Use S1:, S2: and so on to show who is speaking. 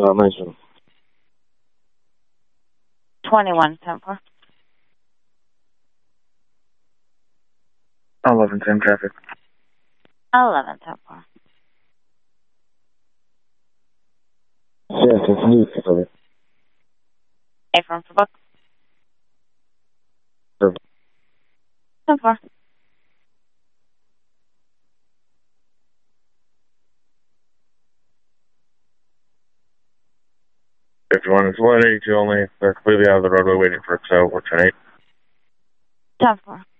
S1: mention.
S2: 21-10-4.
S3: 11-10 traffic.
S2: 11-10-4.
S1: Yes, it's new for me.
S2: Affirm for book.
S1: Sure.
S2: 10-4.
S3: If you want, it's 182 only. They're completely out of the roadway waiting for Excel. We're 10-8.
S2: 10-4.